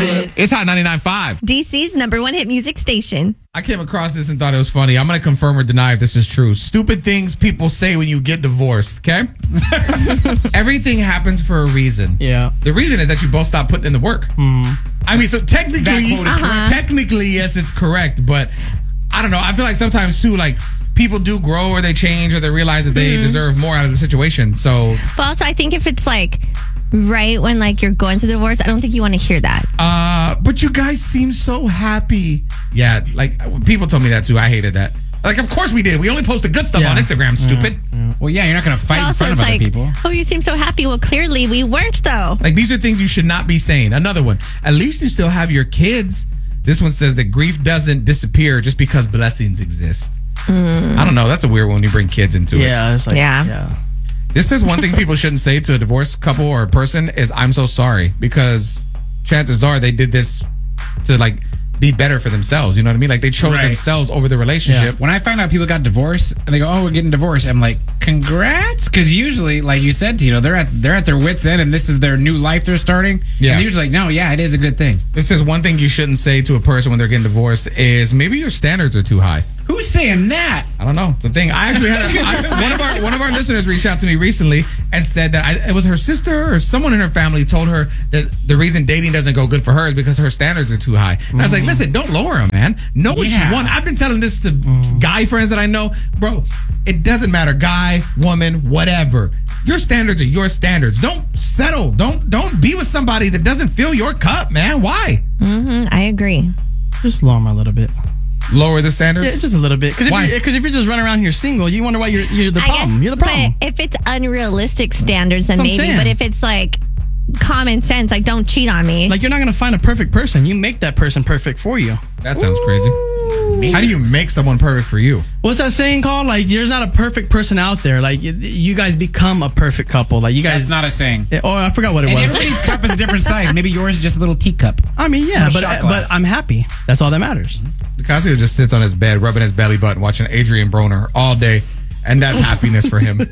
it. It's Hot 99.5. DC's #1 hit music station. I came across this and thought it was funny. I'm going to confirm or deny if this is true. Stupid things people say when you get divorced, okay? Everything happens for a reason. Yeah. The reason is that you both stop putting in the work. I mean, so technically, yes, it's correct. But I don't know. I feel like sometimes, too, like, people do grow or they change or they realize that they deserve more out of the situation. So, But also, I think if it's like right when like you're going through the divorce, I don't think you want to hear that. but you guys seem so happy. Yeah, like people told me that too. I hated that. Like, of course we did. We only post the good stuff on Instagram, stupid. Well, yeah, you're not going to fight in Also, front of it's other like, people. oh, you seem so happy. Well, clearly we weren't, though. Like, these are things you should not be saying. Another one. At least you still have your kids. This one says that grief doesn't disappear just because blessings exist. I don't know. That's a weird one when you bring kids into it. Yeah, it's like, Yeah. This is one thing people shouldn't say to a divorced couple or a person is I'm so sorry, because chances are they did this to like be better for themselves. You know what I mean? Like they chose themselves over the relationship. When I find out people got divorced and they go, "Oh, we're getting divorced," I'm like, "Congrats!" Because usually, like you said, Tino, they're at their wits' end, and this is their new life they're starting. Yeah. And they're usually like, "No, yeah, it is a good thing." This is one thing you shouldn't say to a person when they're getting divorced is maybe your standards are too high. Who's saying that? I don't know. It's a thing. I actually had one of our listeners reach out to me recently and said that it was her sister or someone in her family told her that the reason dating doesn't go good for her is because her standards are too high. And I was like, listen, don't lower them, man. Know what you want. I've been telling this to guy friends that I know, bro. It doesn't matter, guy, woman, whatever. Your standards are your standards. Don't settle. Don't be with somebody that doesn't fill your cup, man. Why? I agree. Just lower them a little bit. Lower the standards? Yeah, just a little bit. Why? Because if you're just running around here single, you wonder why you're the problem. You're the problem. But if it's unrealistic standards, then That's what I'm maybe. saying. But if it's like common sense, like don't cheat on me. Like you're not gonna find a perfect person. You make that person perfect for you. That sounds crazy. How do you make someone perfect for you? What's that saying called? Like there's not a perfect person out there. Like you guys become a perfect couple. Like you guys. That's not a saying. Oh, I forgot what it And was. everybody's cup is a different size. Maybe yours is just a little teacup. I mean, yeah, Or a but shot glass. I'm happy. That's all that matters. Casio just sits on his bed, rubbing his belly button, watching Adrian Broner all day, and that's happiness for him.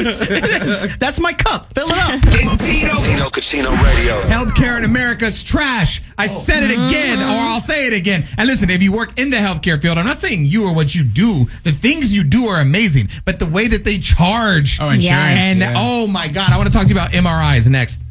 That's my cup. Fill it up. It's Tino Cucino Radio. Healthcare in America is trash. I said it again, or I'll say it again. And listen, if you work in the healthcare field, I'm not saying you or what you do. The things you do are amazing, but the way that they charge. Oh, insurance. Yes. And oh my God, I want to talk to you about MRIs next.